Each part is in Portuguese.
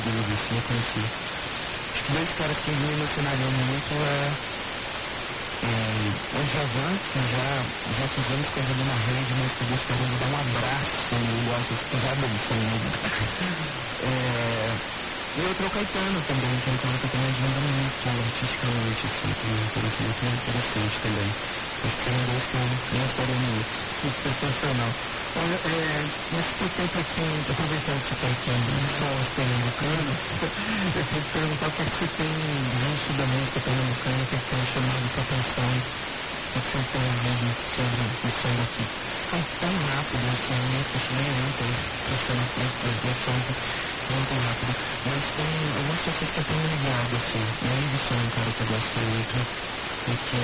assim, eu conheci. Acho que dois caras que me emocionariam muito o Javan, que já fizemos coisa ali na rede, mas que eu gostaria de dar um abraço, igual que já dei isso e outro é o Caetano também, que é um cara que também admira muito artisticamente, assim, que me parece muito interessante também. Acho que são dois que eu gostaria muito. Sensacional. Olha, nesse tempo aqui, aproveitando que você está aqui só os pernambucanos, eu queria te perguntar o que você tem visto da música pernambucana, que tem chamado a atenção, o que você tem ouvido sobre o som daqui. Foi tão rápido, assim, eu nem ontem, prestando atenção muito rápido, mas tem algumas pessoas que eu tenho ligado, assim, e aí você é um cara que eu gosto muito, e que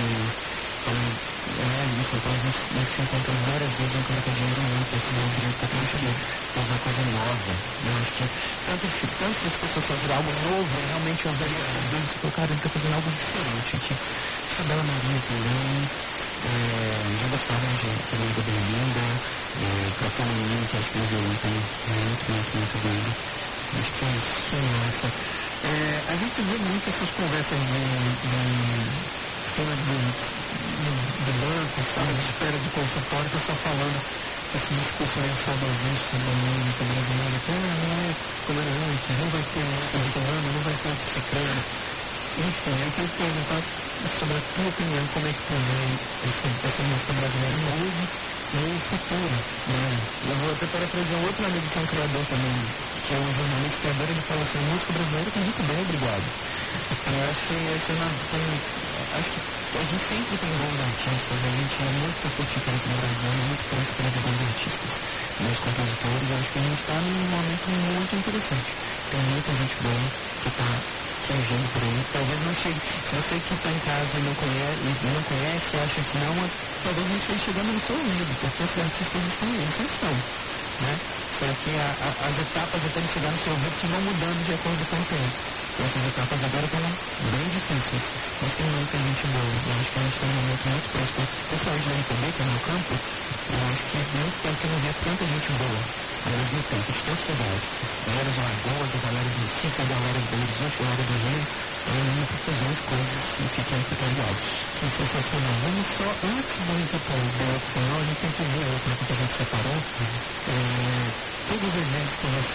isso, então a gente se encontrou várias vezes, um cara que admira muito, assim, eu diria que tem que fazer uma coisa nova. Eu acho que tanto se as pessoas fazerem algo novo, realmente eu veria Deus, que o cara está fazendo algo diferente, que Isabela Maria também, já gostaram também da Bem-vinda, pra Toninho, que acho que eu vi também muito dele. Acho que é isso, nossa. A gente vê muito essas conversas de banco, sabe, de espera de consultório, que eu estou falando esse discurso meio saudosista da música brasileira, que não é como era antes, não vai ter fulano, não vai ter ciclano. Enfim, eu queria perguntar sobre a tua opinião, como é que tu vê essa música brasileira hoje e o futuro, né? Eu vou até parafrasear um outro amigo que é um criador também, que é um jornalista criador, ele fala assim, a música brasileira está muito bem, obrigado. Eu acho que a gente sempre tem bons artistas, a gente é muito frutífero aqui no Brasil, muito próximo de bons artistas, bons compositores, acho que a gente está num momento muito interessante. Tem muita gente boa que está surgindo por aí, talvez não chegue, se você que está em casa e não conhece, acha que não, talvez não esteja chegando no seu ouvido, porque esses artistas estão aí, eles estão, né? Só que as etapas até ele chegar no seu ouvido que vão mudando de acordo com o tempo. E essas etapas agora estão bem difíceis, mas tem muita gente boa. Eu acho que a gente está num momento muito próximo, principalmente da MPB, que é no campo, eu acho que muito tempo que eu não via tanta gente boa. Ao mesmo tempo, de todos os lugares. Galera de Alagoas, galera de Recife, galera de Belo Horizonte, galera do Rio, uma profusão de coisas e fiquem ligados. Que sensacional. Vamos só, antes da gente ir para o bloco final, a gente tem que ver outra que a gente separou. Todos os eventos que você